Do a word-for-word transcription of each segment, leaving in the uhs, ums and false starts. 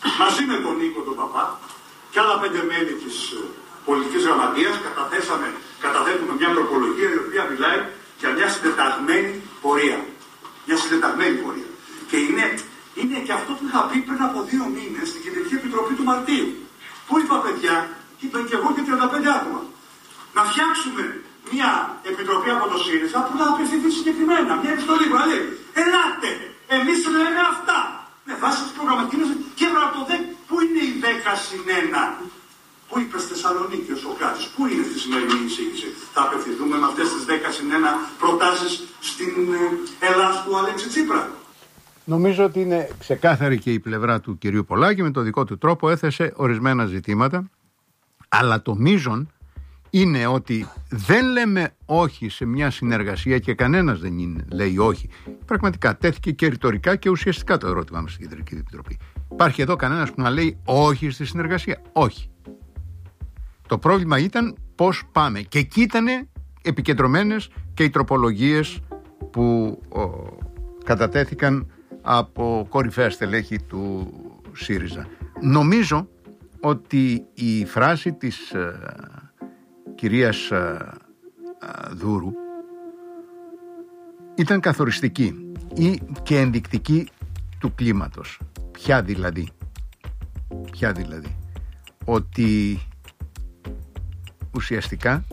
μαζί με τον Νίκο τον Παπά και άλλα πέντε μέλη της πολιτικής γραμματείας καταθέσαμε, καταθέτουμε μια τροπολογία η οποία μιλάει για μια συντεταγμένη πορεία. Μια συντεταγμένη πορεία. Και είναι, είναι και αυτό που είχα πει πριν από δύο μήνες στην Κεντρική Επιτροπή του Μαρτίου. Πού είπα, παιδιά, είπα και εγώ και τριάντα πέντε άτομα, να φτιάξουμε μια επιτροπή από το ΣΥΡΙΖΑ που να απευθυνθεί συγκεκριμένα. Μια επιστολή που λέει: ελάτε, εμείς λέμε αυτά. Με βάση τις προγραμματικές και να το δέκα. Πού είναι η δέκα συν ένα? Πού είπε στη Θεσσαλονίκη ο Σωκράτης? Πού είναι στη σημερινή εισήγηση? Θα απευθυνθούμε με αυτές τις δέκα συν ένα προτάσεις στην Ελλάδα του Αλέξη Τσίπρα? Νομίζω ότι είναι ξεκάθαρη και η πλευρά του κυρίου Πολάκη, με το δικό του τρόπο έθεσε ορισμένα ζητήματα, αλλά το μείζον είναι ότι δεν λέμε όχι σε μια συνεργασία και κανένας δεν είναι, λέει όχι. Πραγματικά τέθηκε και ρητορικά και ουσιαστικά το ερώτημά μας στην Κεντρική Επιτροπή. Υπάρχει εδώ κανένας που να λέει όχι στη συνεργασία? Όχι. Το πρόβλημα ήταν πώς πάμε. Και εκεί ήταν επικεντρωμένες και οι τροπολογίες που ο, κατατέθηκαν από κορυφαία στελέχη του ΣΥΡΙΖΑ. Νομίζω ότι η φράση της ε, κυρίας ε, ε, Δούρου ήταν καθοριστική ή και ενδεικτική του κλίματος. Ποια δηλαδή? Ποια δηλαδή? Ότι ουσιαστικά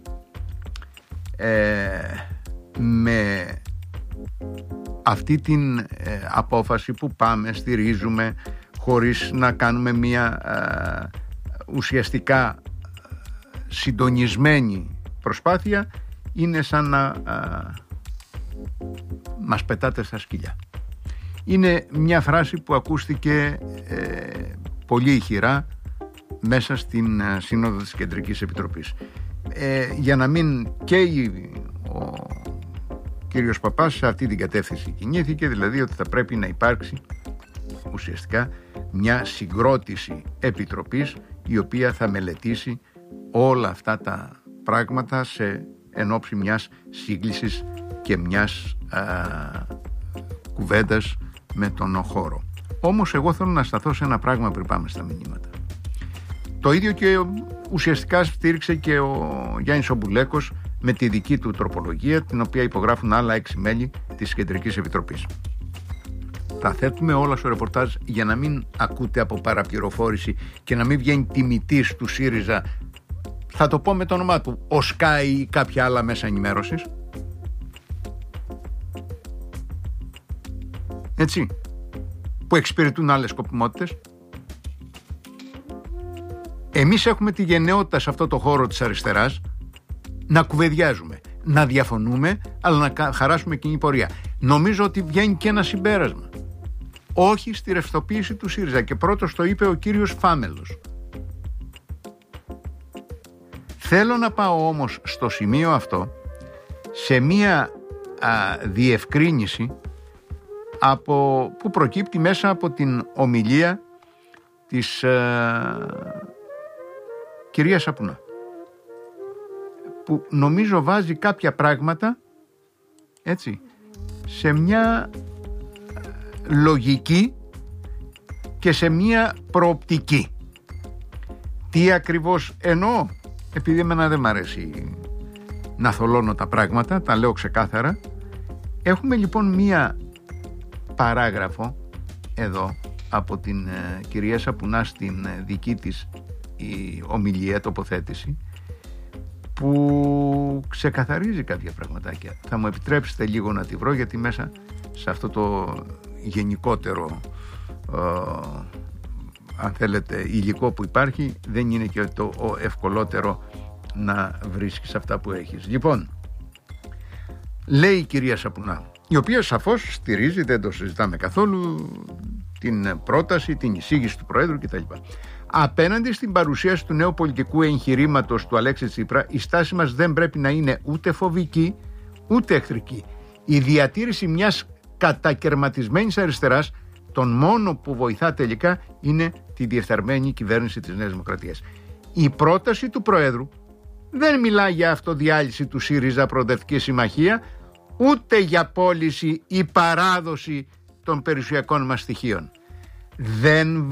ε, με αυτή την ε, απόφαση που πάμε, στηρίζουμε χωρίς να κάνουμε μια ε, ουσιαστικά συντονισμένη προσπάθεια, είναι σαν να ε, μας πετάτε στα σκυλιά. Είναι μια φράση που ακούστηκε ε, πολύ ηχηρά μέσα στην ε, Σύνοδο της Κεντρικής Επιτροπής. Ε, για να μην καίει ο κύριος Παπάς, σε αυτή την κατεύθυνση κινήθηκε, δηλαδή ότι θα πρέπει να υπάρξει ουσιαστικά μια συγκρότηση επιτροπής η οποία θα μελετήσει όλα αυτά τα πράγματα σε ενόψει μιας σύγκλησης και μιας α, κουβέντας με τον χώρο. Όμως εγώ θέλω να σταθώ σε ένα πράγμα πριν πάμε στα μηνύματα. Το ίδιο και ουσιαστικά στήριξε και ο Γιάννης Ομπουλέκος με τη δική του τροπολογία, την οποία υπογράφουν άλλα έξι μέλη της Κεντρικής Επιτροπής. Τα θέτουμε όλα στο ρεπορτάζ για να μην ακούτε από παραπληροφόρηση και να μην βγαίνει τιμητής του ΣΥΡΙΖΑ, θα το πω με το όνομά του, ο Sky ή κάποια άλλα μέσα ενημέρωσης. Έτσι, που εξυπηρετούν άλλες σκοπιμότητες. Εμείς έχουμε τη γενναιότητα σε αυτό το χώρο της αριστεράς να κουβεντιάζουμε, να διαφωνούμε, αλλά να χαράσουμε κοινή πορεία. Νομίζω ότι βγαίνει και ένα συμπέρασμα. Όχι στη ρευστοποίηση του ΣΥΡΙΖΑ, και πρώτος το είπε ο κύριος Φάμελος. Θέλω να πάω όμως στο σημείο αυτό σε μία α, διευκρίνηση από, που προκύπτει μέσα από την ομιλία της α, κυρίας Σαπουνά, που νομίζω βάζει κάποια πράγματα, έτσι, σε μια λογική και σε μια προοπτική. Τι ακριβώς εννοώ? Επειδή εμένα δεν μ' αρέσει να θολώνω τα πράγματα, τα λέω ξεκάθαρα. Έχουμε λοιπόν μία παράγραφο εδώ από την ε, κυρία Σαπουνά στην ε, δική της η ομιλία, τοποθέτηση, που ξεκαθαρίζει κάποια πραγματάκια. Θα μου επιτρέψετε λίγο να τη βρω, γιατί μέσα σε αυτό το γενικότερο ε, αν θέλετε υλικό που υπάρχει, δεν είναι και το ο ευκολότερο να βρίσκεις αυτά που έχεις. Λοιπόν, λέει η κυρία Σαπουνά, η οποία σαφώς στηρίζει, δεν το συζητάμε καθόλου, την πρόταση, την εισήγηση του Προέδρου κτλ. Απέναντι στην παρουσίαση του νέου πολιτικού εγχειρήματος του Αλέξη Τσίπρα, η στάση μας δεν πρέπει να είναι ούτε φοβική ούτε εχθρική. Η διατήρηση μιας κατακερματισμένης αριστεράς, τον μόνο που βοηθά τελικά είναι τη διεφθαρμένη κυβέρνηση της Νέας Δημοκρατίας. Η πρόταση του Προέδρου δεν μιλά για αυτοδιάλυση του ΣΥΡΙΖΑ Προοδευτική Συμμαχία, ούτε για πώληση ή παράδοση των περιουσιακών μας στοιχείων. Δεν